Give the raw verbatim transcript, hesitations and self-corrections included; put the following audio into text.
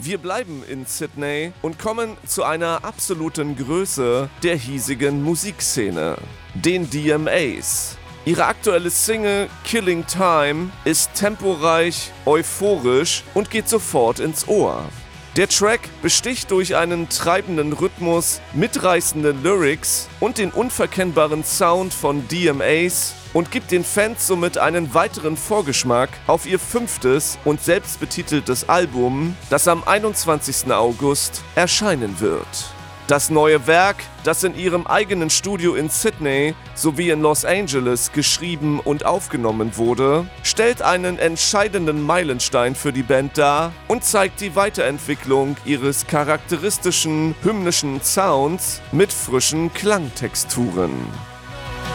Wir bleiben in Sydney und kommen zu einer absoluten Größe der hiesigen Musikszene, den D M As. Ihre aktuelle Single Killing Time ist temporeich, euphorisch und geht sofort ins Ohr. Der Track besticht durch einen treibenden Rhythmus, mitreißende Lyrics und den unverkennbaren Sound von D M As und gibt den Fans somit einen weiteren Vorgeschmack auf ihr fünftes und selbstbetiteltes Album, das am einundzwanzigsten August erscheinen wird. Das neue Werk, das in ihrem eigenen Studio in Sydney sowie in Los Angeles geschrieben und aufgenommen wurde, stellt einen entscheidenden Meilenstein für die Band dar und zeigt die Weiterentwicklung ihres charakteristischen, hymnischen Sounds mit frischen Klangtexturen.